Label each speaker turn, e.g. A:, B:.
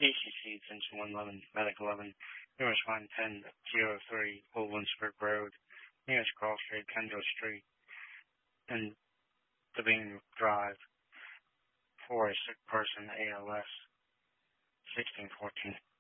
A: ACC, Extension 111, Medic 11, nearest 11003, Woodlandsburg Road, nearest Cross Street, Kendall Street, and Devine Drive, for a sick person, ALS, 1614.